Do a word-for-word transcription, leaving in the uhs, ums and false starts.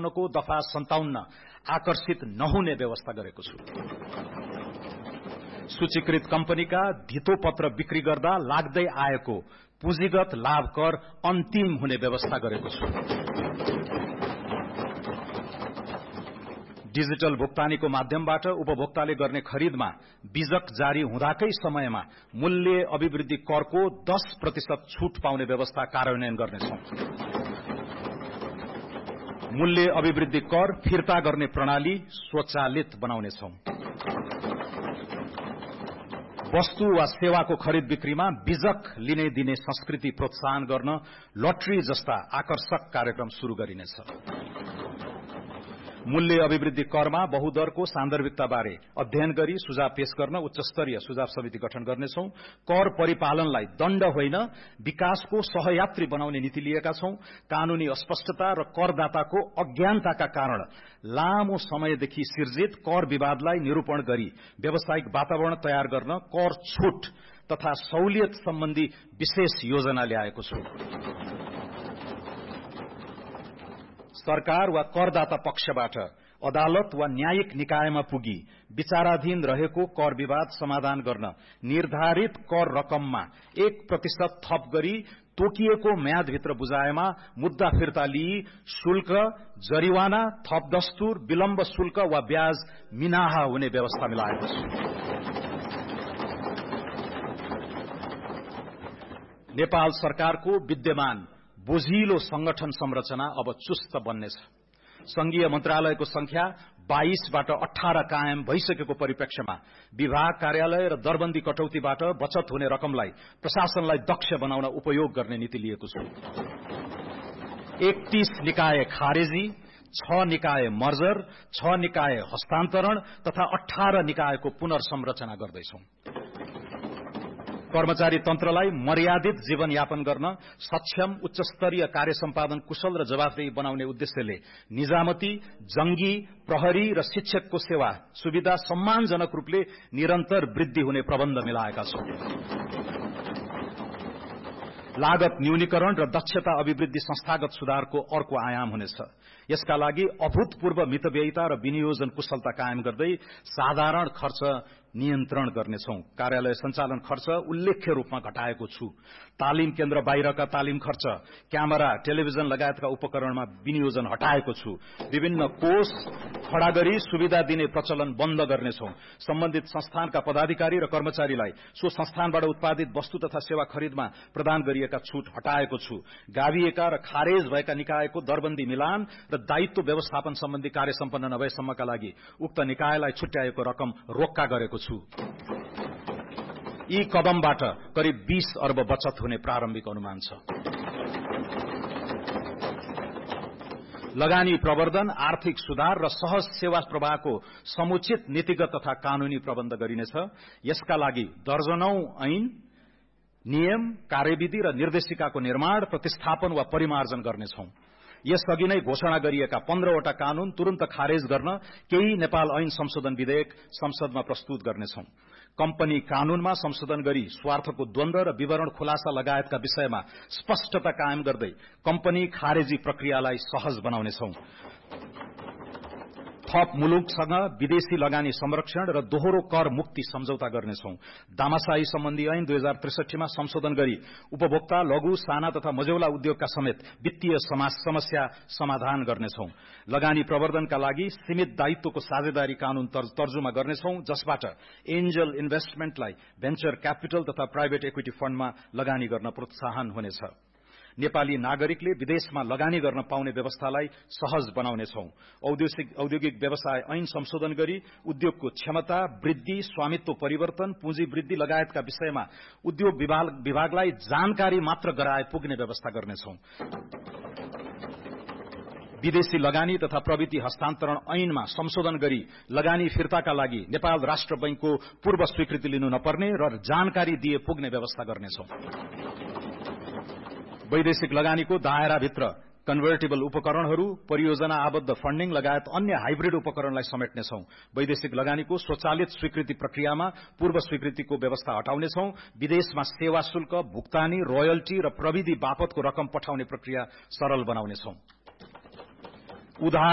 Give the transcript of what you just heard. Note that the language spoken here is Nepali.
व्यवस्थापनको दफा सन्ताउन्न आकर्षित नहुने व्यवस्था गरेको छु। सूचीकृत कम्पनीका धितोपत्र बिक्री गर्दा लाग्दै आएको पुँजीगत लाभ कर अन्तिम हुने व्यवस्था गरेको छु। डिजिटल भुक्तानीको माध्यमबाट उपभोक्ताले गर्ने खरिदमा बीजक जारी हुँदाकै समयमा मूल्य अभिवृद्धि करको दस प्रतिशत छूट पाउने व्यवस्था कार्यान्वयन गर्नेछौं। मूल्य अभिवृद्धि कर फिर्ता गर्ने प्रणाली स्वचालित बनाउनेछौं। वस्तु वा सेवाको खरिद बिक्रीमा बीजक लिने दिने संस्कृति प्रोत्साहन गर्न लटरी जस्ता आकर्षक कार्यक्रम शुरू गरिनेछ। मूल्य अभिवृद्धि करमा बहुदरको सान्दर्भिकता बारे अध्ययन गरी सुझाव पेश गर्न उच्च स्तरीय सुझाव समिति गठन गर्नेछौं। कर परिपालनलाई दण्ड होइन विकासको सहयात्री बनाउने नीति लिएका छौं। कानूनी अस्पष्टता र करदाताको अज्ञानताका कारण लामो समयदेखि सिर्जित कर विवादलाई निरूपण गरी व्यावसायिक वातावरण तयार गर्न कर छूट तथा सहुलियत सम्बन्धी विशेष योजना ल्याएको छु। सरकार वा करदाता पक्षबाट अदालत वा न्यायिक निकायमा पुगी विचाराधीन रहेको कर विवाद समाधान गर्न निर्धारित कर रकममा एक प्रतिशत थप गरी तोकिएको म्यादभित्र बुझाएमा मुद्दा फिर्ता लिई शुल्क, जरिवाना, थप दस्तुर, विलम्ब शुल्क वा ब्याज मिनाहा हुने व्यवस्था मिलाएको छ। नेपाल सरकारको विद्यमान बोझिलो संगठन संरचना अब चुस्त बन्नेछ। संघीय मन्त्रालयको संख्या बाइसबाट अठारह कायम भइसकेको परिप्रेक्ष्यमा विभाग कार्यालय र दरबन्दी कटौतीबाट बचत हुने रकमलाई प्रशासनलाई दक्ष बनाउन उपयोग गर्ने नीति लिएको छु। एकतीस निकाय खारेजी, छ निकाय मर्जर, छ निकाय हस्तान्तरण तथा अठारह निकायको पुनर्संरचना गर्दैछौं। कर्मचारी तन्त्रलाई मर्यादित जीवनयापन गर्न सक्षम उच्च स्तरीय कार्य सम्पादन कुशल र जवाफदेही बनाउने उद्देश्यले निजामती, जंगी, प्रहरी र शिक्षकको सेवा सुविधा सम्मानजनक रूपले निरन्तर वृद्धि हुने प्रबन्ध मिलाएका छौं। लागत न्यूनीकरण र दक्षता अभिवृद्धि संस्थागत सुधारको अर्को आयाम हुनेछ। यसका लागि अभूतपूर्व मितव्ययिता र विनियोजन कुशलता कायम गर्दै साधारण खर्च नियन्त्रण गर्नेछौं। कार्यालय सञ्चालन खर्च उल्लेख्य रूपमा घटाएको छु। तालिम केन्द्र बाहिरका तालिम खर्च, क्यामेरा, टेलिभिजन लगायतका उपकरणमा विनियोजन हटाएको छु। विभिन्न कोष खडा गरी सुविधा दिने प्रचलन बन्द गर्नेछौं। सम्बन्धित संस्थानका पदाधिकारी र कर्मचारीलाई सो संस्थानबाट उत्पादित वस्तु तथा सेवा खरिदमा प्रदान गरिएका छूट हटाएको छु। गाभिएका र खारेज भएका निकायको दरबन्दी मिलान र दायित्व व्यवस्थापन सम्बन्धी कार्य सम्पन्न नभएसम्मका लागि उक्त निकायलाई छुट्याएको रकम रोक्का गरेको छु। यी कदमबाट करिब बीस अर्ब बचत हुने प्रारम्भिक अनुमान छ। लगानी प्रवर्धन, आर्थिक सुधार र सहज सेवा प्रवाहको समुचित नीतिगत तथा कानूनी प्रबन्ध गरिनेछ। यसका लागि दर्जनौं ऐन, नियम, कार्यविधि र निर्देशिकाको निर्माण, प्रतिस्थापन वा परिमार्जन गर्नेछौं। यसअघि नै घोषणा गरिएका पन्ध्रवटा कानून तुरन्त खारेज गर्न केही नेपाल ऐन संशोधन विधेयक संसदमा प्रस्तुत गर्नेछौं। कम्पनी कानूनमा संशोधन गरी स्वार्थको द्वन्द्व र विवरण खुलासा लगायतका विषयमा स्पष्टता कायम गर्दै कम्पनी खारेजी प्रक्रियालाई सहज बनाउनेछौं। थप मुलुकसँग विदेशी लगानी संरक्षण र दोहोरो कर मुक्ति सम्झौता गर्नेछौं। दामाशाही सम्बन्धी ऐन दुई हजार त्रिसठीमा संशोधन गरी उपभोक्ता, लघु, साना तथा मझौला उद्योगका समेत वित्तीय समस्या समाधान गर्नेछौं। लगानी प्रवर्धनका लागि सीमित दायित्वको साझेदारी कानून तर्जुमा गर्नेछौं, जसबाट एन्जल इन्भेस्टमेन्टलाई भेन्चर क्यापिटल तथा प्राइभेट इक्विटी फण्डमा लगानी गर्न प्रोत्साहन हुनेछ। नेपाली नागरिकले विदेशमा लगानी गर्न पाउने व्यवस्थालाई सहज बनाउनेछौं। औद्योगिक औद्योगिक व्यवसाय ऐन संशोधन गरी उद्योगको क्षमता वृद्धि, स्वामित्व परिवर्तन, पुँजी वृद्धि लगायतका विषयमा उद्योग विभाग विभागलाई जानकारी मात्र गराए पुग्ने व्यवस्था गर्नेछौं। विदेशी लगानी तथा प्रविधि हस्तान्तरण ऐनमा संशोधन गरी लगानी फिर्ताका लागि नेपाल राष्ट्र बैंकको पूर्व स्वीकृति लिनु नपर्ने र जानकारी दिए पुग्ने व्यवस्था गर्नेछौं। वैदेशिक लगानीको दायराभित्र कन्भर्टेबल उपकरणहरू, परियोजना आबद्ध फण्डिङ लगायत अन्य हाइब्रिड उपकरणलाई समेट्नेछौं। वैदेशिक लगानीको स्वचालित स्वीकृति प्रक्रियामा पूर्व स्वीकृतिको व्यवस्था हटाउनेछौं। विदेशमा सेवा शुल्क, भुक्तानी, रोयल्टी र प्रविधि बापतको रकम पठाउने प्रक्रिया सरल बनाउनेछौं।